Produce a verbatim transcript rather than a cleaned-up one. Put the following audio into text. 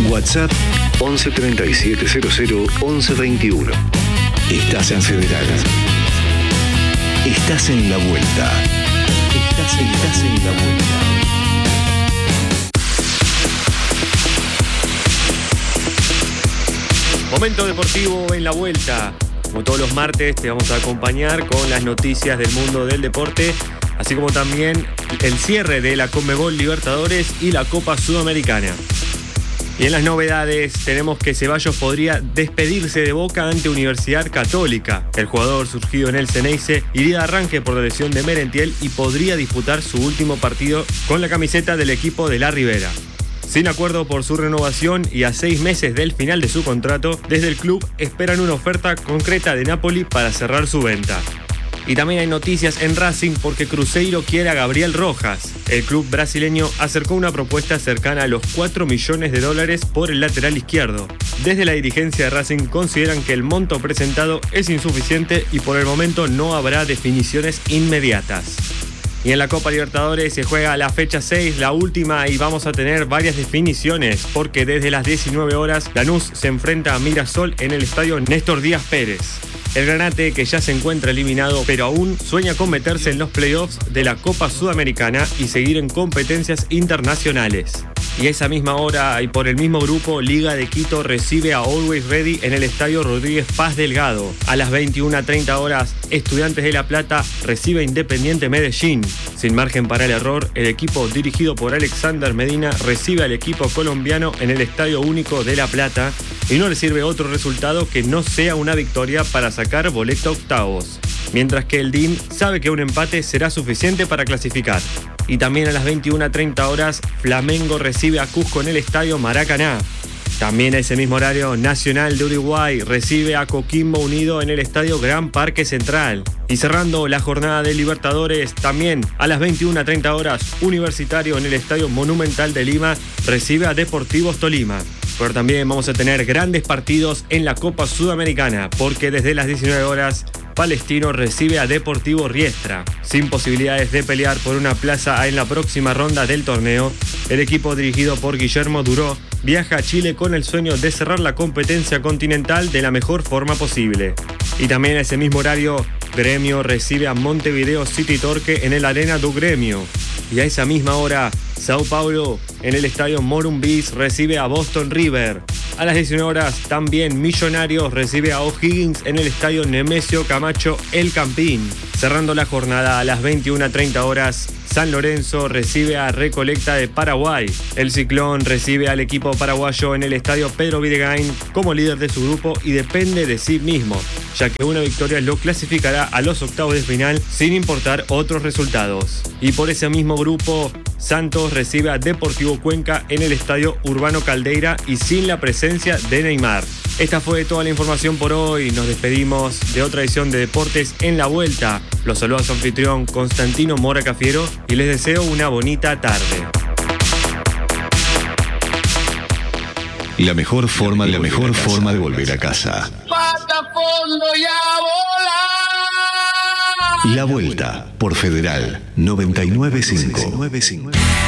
WhatsApp once treinta y siete cero cero once veintiuno. Estás en Federal. Estás en la vuelta. Estás, estás en la vuelta. Momento deportivo en la vuelta. Como todos los martes te vamos a acompañar con las noticias del mundo del deporte, así como también el cierre de la Conmebol Libertadores y la Copa Sudamericana. Y en las novedades tenemos que Ceballos podría despedirse de Boca ante Universidad Católica. El jugador surgido en el Ceneice iría de arranque por la lesión de Merentiel y podría disputar su último partido con la camiseta del equipo de La Ribera. Sin acuerdo por su renovación y a seis meses del final de su contrato, desde el club esperan una oferta concreta de Napoli para cerrar su venta. Y también hay noticias en Racing porque Cruzeiro quiere a Gabriel Rojas. El club brasileño acercó una propuesta cercana a los cuatro millones de dólares por el lateral izquierdo. Desde la dirigencia de Racing consideran que el monto presentado es insuficiente y por el momento no habrá definiciones inmediatas. Y en la Copa Libertadores se juega la fecha seis, la última, y vamos a tener varias definiciones porque desde las diecinueve horas Lanús se enfrenta a Mirasol en el estadio Néstor Díaz Pérez. El Granate, que ya se encuentra eliminado, pero aún sueña con meterse en los playoffs de la Copa Sudamericana y seguir en competencias internacionales. Y a esa misma hora y por el mismo grupo, Liga de Quito recibe a Always Ready en el estadio Rodríguez Paz Delgado. A las veintiuna treinta horas, Estudiantes de La Plata recibe a Independiente Medellín. Sin margen para el error, el equipo dirigido por Alexander Medina recibe al equipo colombiano en el Estadio Único de La Plata y no le sirve otro resultado que no sea una victoria para sacar boleto a octavos. Mientras que el D I M sabe que un empate será suficiente para clasificar. Y también a las veintiuna treinta horas, Flamengo recibe a Cusco en el Estadio Maracaná. También a ese mismo horario, Nacional de Uruguay recibe a Coquimbo Unido en el Estadio Gran Parque Central. Y cerrando la jornada de Libertadores, también a las veintiuna treinta horas, Universitario en el Estadio Monumental de Lima recibe a Deportivos Tolima. Pero también vamos a tener grandes partidos en la Copa Sudamericana, porque desde las diecinueve horas, Palestino recibe a Deportivo Riestra. Sin posibilidades de pelear por una plaza en la próxima ronda del torneo, el equipo dirigido por Guillermo Duró viaja a Chile con el sueño de cerrar la competencia continental de la mejor forma posible. Y también a ese mismo horario, Gremio recibe a Montevideo City Torque en el Arena do Gremio. Y a esa misma hora, Sao Paulo en el estadio Morumbis recibe a Boston River. A las diecinueve horas también Millonarios recibe a O'Higgins en el estadio Nemesio Camacho El Campín. Cerrando la jornada a las veintiuna treinta horas, San Lorenzo recibe a Recoleta de Paraguay. El Ciclón recibe al equipo paraguayo en el estadio Pedro Videgain como líder de su grupo y depende de sí mismo, ya que una victoria lo clasificará a los octavos de final sin importar otros resultados. Y por ese mismo grupo, Santos recibe a Deportivo Cuenca en el estadio Urbano Caldeira y sin la presencia de Neymar. Esta fue toda la información por hoy. Nos despedimos de otra edición de Deportes en la Vuelta. Los saluda a su anfitrión Constantino Mora Cafiero y les deseo una bonita tarde. La mejor forma, la mejor forma de volver a casa. Pata fondo y a volar. La Vuelta por Federal noventa y nueve punto cinco.